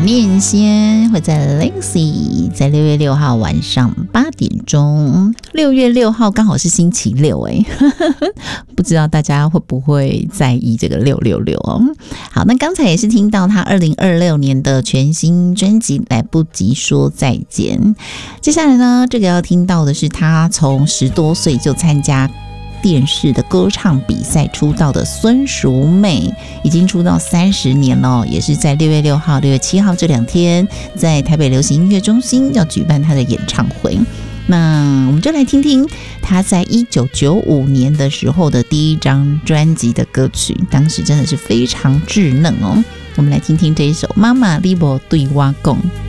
念先会在 Lazy 在6月6号晚上8点钟，6月6号刚好是星期六不知道大家会不会在意这个666哦。好，那刚才也是听到他2026年的全新专辑《来不及说再见》，接下来呢，这个要听到的是他从10多岁就参加电视的歌唱比赛出道的孙淑媚，已经出道30年了，也是在6月6号、6月7号这2天，在台北流行音乐中心要举办她的演唱会。那我们就来听听她在1995年的时候的第一张专辑的歌曲，当时真的是非常稚嫩哦。我们来听听这一首《妈妈你没对我讲》。